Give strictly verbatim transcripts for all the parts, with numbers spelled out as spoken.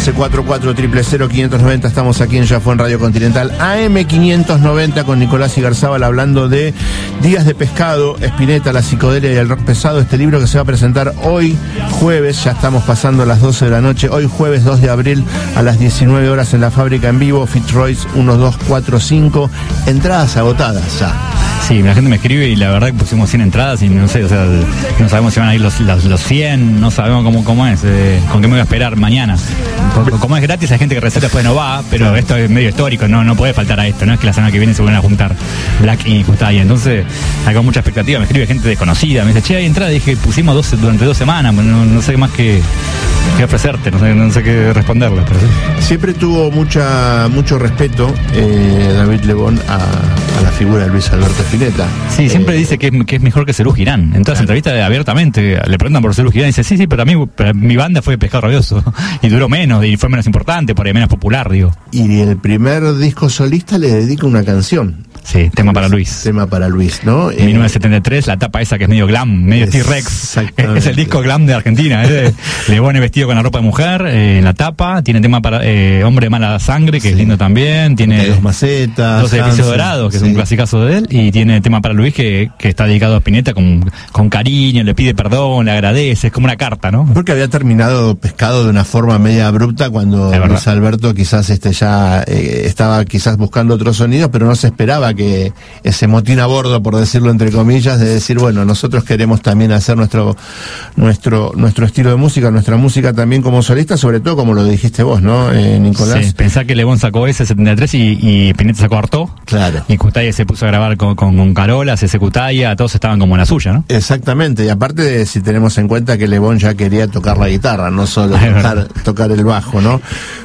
once cuarenta y cuatro, cero cero cero, quinientos noventa. Estamos aquí en Ya Fue en Radio Continental A M quinientos noventa con Nicolás Igarzábal hablando de Días de Pescado, Spinetta, la psicodelia y el rock pesado. Este libro que se va a presentar hoy jueves, ya estamos pasando las doce de la noche, hoy jueves dos de abril a las diecinueve horas en la Fábrica en Vivo, Fitzroy's uno dos cuatro cinco. Entradas agotadas ya. Sí, la gente me escribe y la verdad que pusimos cien entradas y no sé, o sea, no sabemos si van a ir los, los, los cien, no sabemos cómo, cómo es, eh, con qué me voy a esperar mañana. Como es gratis, hay gente que reserva después no va, pero claro, esto es medio histórico, no, no puede faltar a esto, no es que la semana que viene se vuelvan a juntar Black y Custaya. Entonces, hay con mucha expectativa, me escribe gente desconocida, me dice, che, hay entrada, dije, pusimos dos durante dos semanas, no, no sé más que, que ofrecerte, no sé, no sé qué responderle. Pero sí. Siempre tuvo mucha mucho respeto eh, David Lebón a, a la figura de Luis Alberto Spinetta. Sí, siempre eh, dice que es, que es mejor que Serú Girán. En todas las entrevistas abiertamente le preguntan por Serú Girán y dice, sí, sí, pero a mí pero mi banda fue Pescado Rabioso y duró menos y fue menos importante, por ahí menos popular, digo. Y el primer disco solista le dedica una canción. Sí, tema para Luis. Tema para Luis, ¿no? mil novecientos setenta y tres, la tapa esa que es medio glam, medio T-Rex. Es, es el disco glam de Argentina. Es Lebón vestido con la ropa de mujer, eh, en la tapa. Tiene tema para eh, Hombre de Mala Sangre, que sí, es lindo también. Tiene dos macetas. Dos edificios dorados, que sí, es un clasicazo de él. Y tiene tema para Luis, que, que está dedicado a Spinetta con, con cariño, le pide perdón, le agradece. Es como una carta, ¿no? Porque había terminado Pescado de una forma media abrupta cuando Luis Alberto quizás este ya eh, estaba quizás buscando otros sonidos, pero no se esperaba que ese motín a bordo, por decirlo entre comillas, de decir, bueno, nosotros queremos también hacer nuestro nuestro nuestro estilo de música, nuestra música también como solista, sobre todo como lo dijiste vos, ¿no, eh, Nicolás? Sí, pensá que Lebón sacó ese setenta y tres y, y Spinetta sacó Artó. Claro. Y Custaya se puso a grabar con, con, con Carolas, ese Custaya, todos estaban como en la suya, ¿no? Exactamente, y aparte de, si tenemos en cuenta que Lebón ya quería tocar la guitarra, no solo tocar, tocar el bajo, ¿no?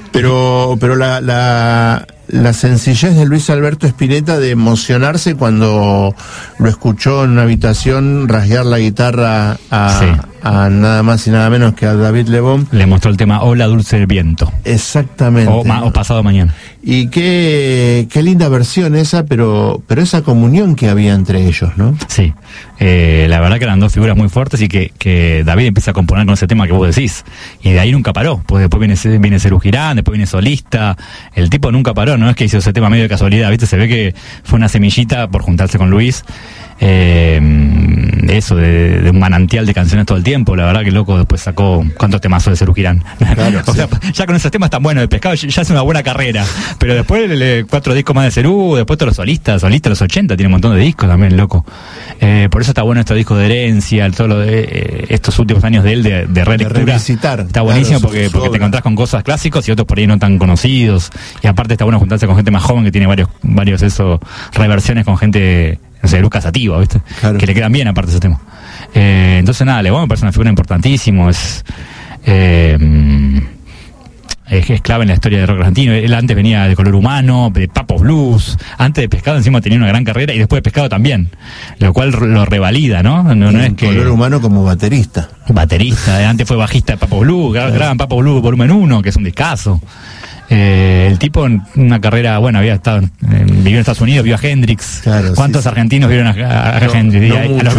Pero, pero la, la, la sencillez de Luis Alberto Spinetta de emocionarse cuando lo escuchó en una habitación rasguear la guitarra a, sí, a nada más y nada menos que a David Lebón. Le mostró el tema Hola Dulce Viento. Exactamente. O, ma, o Pasado Mañana. Y qué, qué linda versión esa, pero, pero esa comunión que había entre ellos, ¿no? Sí, eh, la verdad que eran dos figuras muy fuertes y que, que David empieza a componer con ese tema que vos decís. Y de ahí nunca paró, pues después viene, viene Serú Girán, después viene solista. El tipo nunca paró, no es que hizo ese tema medio de casualidad, ¿viste? Se ve que fue una semillita por juntarse con Luis. Eh, eso, de, de un manantial de canciones todo el tiempo. La verdad que loco después sacó cuántos temazos de Serú Girán. Claro, o sí, sea, ya con esos temas tan buenos de Pescado ya es una buena carrera. Pero después le, cuatro discos más de Serú, después todos los solistas, solistas de los ochenta, tiene un montón de discos también, loco. Eh, por eso está bueno estos discos de Herencia, todo lo de eh, estos últimos años de él de, de relectura. De revisitar. Está buenísimo, claro, porque, porque te encontrás con cosas clásicos y otros por ahí no tan conocidos. Y aparte está bueno juntarse con gente más joven que tiene varios, varios eso, reversiones con gente, no sé, Lucas Sativa, ¿viste? Claro. Que le quedan bien aparte de ese tema. Eh, entonces nada, Lebón me parece una figura importantísima, es, eh, es, es clave en la historia del rock argentino. Él antes venía de Color Humano, de Papo Blues, antes de Pescado encima tenía una gran carrera y después de Pescado también, lo cual lo revalida, ¿no? No, no es que Color Humano como baterista. Baterista, antes fue bajista de Papo Blues, claro, graban Papo Blues volumen uno, que es un discazo. Eh, el tipo en una carrera, bueno, había estado, eh, vivió en Estados Unidos, vio a Hendrix. Claro, ¿cuántos sí, sí. argentinos vieron a, a, a no, Hendrix? No a, a los